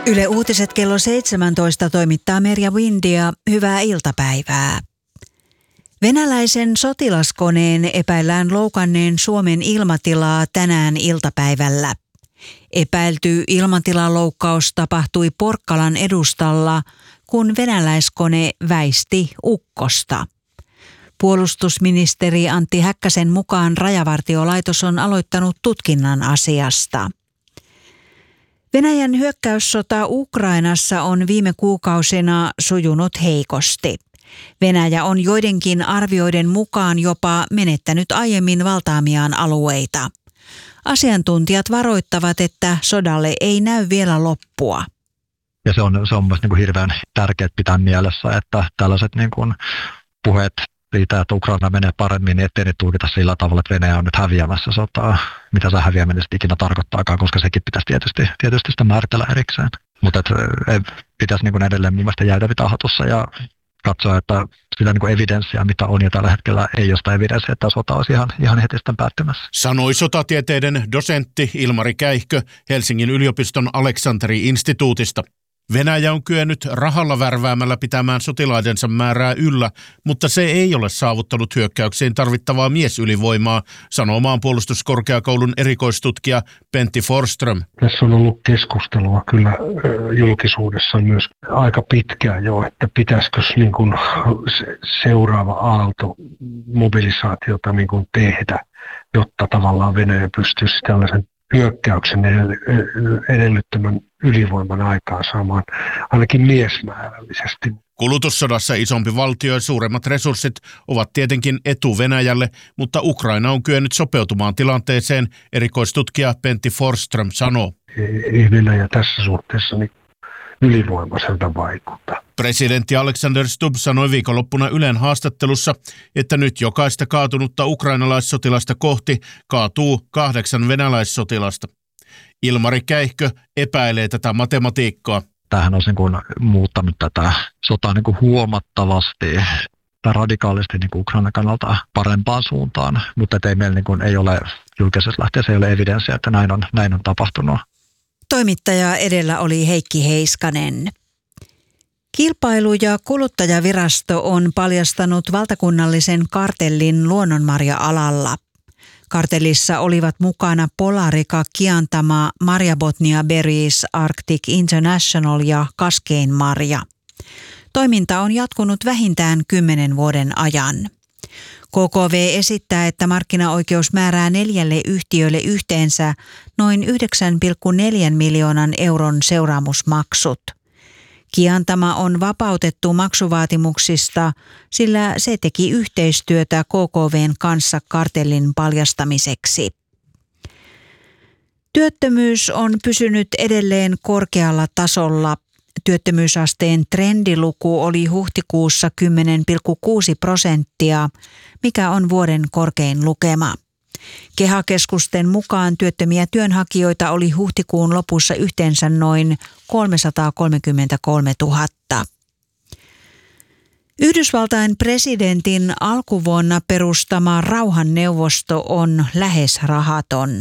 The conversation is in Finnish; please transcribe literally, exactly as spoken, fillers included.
Yle Uutiset kello seitsemäntoista toimittaa Merja Windia. Hyvää iltapäivää. Venäläisen sotilaskoneen epäillään loukanneen Suomen ilmatilaa tänään iltapäivällä. Epäilty ilmatilaloukkaus tapahtui Porkkalan edustalla, kun venäläiskone väisti ukkosta. Puolustusministeri Antti Häkkäsen mukaan Rajavartiolaitos on aloittanut tutkinnan asiasta. Venäjän hyökkäyssota Ukrainassa on viime kuukausina sujunut heikosti. Venäjä on joidenkin arvioiden mukaan jopa menettänyt aiemmin valtaamiaan alueita. Asiantuntijat varoittavat, että sodalle ei näy vielä loppua. Ja se on, se on myös niin kuin hirveän tärkeää pitää mielessä, että tällaiset niin kuin puheet siitä, että Ukraina menee paremmin, niin ettei ne tulkita sillä tavalla, että Venäjä on nyt häviämässä sotaa. Mitä se häviäminen ikinä tarkoittaakaan, koska sekin pitäisi tietysti, tietysti sitä määritellä erikseen. Mutta pitäisi niin kuin edelleen mun mielestä jäädä tahatussa ja katsoa, että sitä niin kuin evidenssiä, mitä on jo tällä hetkellä, ei ole sitä evidenssiä, että sota olisi ihan, ihan heti sitten päättymässä. Sanoi sotatieteiden dosentti Ilmari Käihkö Helsingin yliopiston Aleksanteri-instituutista. Venäjä on kyennyt rahalla värväämällä pitämään sotilaidensa määrää yllä, mutta se ei ole saavuttanut hyökkäyksiin tarvittavaa miesylivoimaa, sanoo maanpuolustuskorkeakoulun erikoistutkija Pentti Forsström. Tässä on ollut keskustelua kyllä julkisuudessa myös aika pitkään jo, että pitäisikö niin kuin seuraava aalto mobilisaatiota niin kuin tehdä, jotta tavallaan Venäjä pystyisi tällaisen hyökkäyksen edellyttämän ylivoiman aikaan saamaan ainakin miesmäärällisesti. Kulutussodassa isompi valtio ja suuremmat resurssit ovat tietenkin etu Venäjälle, mutta Ukraina on kyennyt sopeutumaan tilanteeseen, erikoistutkija Pentti Forsström sanoo. Ei Venäjä tässä suhteessa niin ylivoimaiselta vaikuta. Presidentti Alexander Stubb sanoi viikonloppuna Ylen haastattelussa, että nyt jokaista kaatunutta ukrainalaissotilasta kohti kaatuu kahdeksan venäläissotilasta. Ilmari Käihkö epäilee tätä matematiikkaa. Tämähän on niin kuin muuttanut tätä sotaa niin kuin huomattavasti tai radikaalisti niin kuin Ukrainan kannalta parempaan suuntaan, mutta ei meillä niin kuin ei ole julkisessa lähteessä ei ole evidenssiä, että näin on, näin on tapahtunut. Toimittaja edellä oli Heikki Heiskanen. Kilpailu- ja kuluttajavirasto on paljastanut valtakunnallisen kartellin luonnonmarja-alalla. Kartellissa olivat mukana Polarica, Kiantama, Marja Botnia Berries, Arctic International ja Kaskein Marja. Toiminta on jatkunut vähintään kymmenen vuoden ajan. K K V esittää, että markkinaoikeus määrää neljälle yhtiölle yhteensä noin yhdeksän pilkku neljä miljoonan euron seuraamusmaksut. Kiantama on vapautettu maksuvaatimuksista, sillä se teki yhteistyötä K K V:n kanssa kartellin paljastamiseksi. Työttömyys on pysynyt edelleen korkealla tasolla. Työttömyysasteen trendiluku oli huhtikuussa kymmenen pilkku kuusi prosenttia, mikä on vuoden korkein lukema. Keha-keskusten mukaan työttömiä työnhakijoita oli huhtikuun lopussa yhteensä noin kolmesataakolmekymmentäkolmetuhatta. Yhdysvaltain presidentin alkuvuonna perustama rauhanneuvosto on lähes rahaton.